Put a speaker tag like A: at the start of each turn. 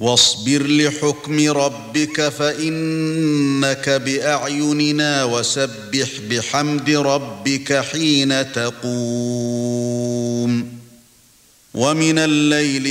A: واصبر لحكم ربك فإنك بأعيننا وسبح بحمد ربك حين تقوم ومن الليل